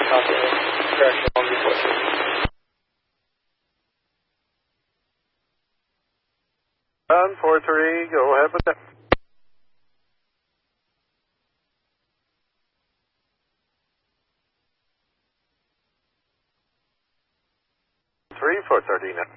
Copy. Correction, 1B46. 143, go ahead with that. 3439.